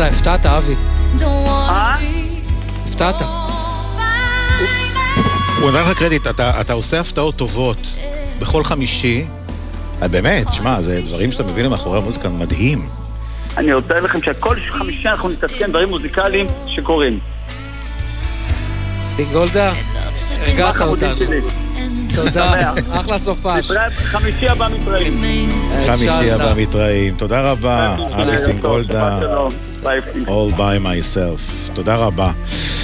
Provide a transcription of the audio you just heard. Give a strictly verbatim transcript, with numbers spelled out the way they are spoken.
וואלה, הפתעת, אבי. אה? הפתעת. הוא נתן לך קרדיט, אתה, אתה עושה הפתעות טובות בכל חמישי. באמת, שמע, זה דברים שאתה מביא למאחורי המוזיקה, מדהים. אני רוצה לכם שכל חמישי אנחנו נתעדכן דברים מוזיקליים שקורים. סינגולדה, הרגעת אותנו. תודה, אחלה סופש. חמישי הבא מתראים. חמישי הבא מתראים. תודה רבה, אבי סינגולדה. All by myself. תודה רבה.